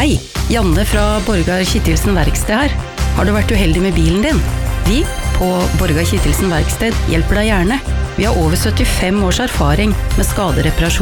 Hei, Janne fra Borgar Kittelsen Verksted her. Har du vært uheldig med bilen din? Vi på Borgar Kittelsen Verksted hjelper deg gjerne. Vi har over 75 års erfaring med skadereparasjon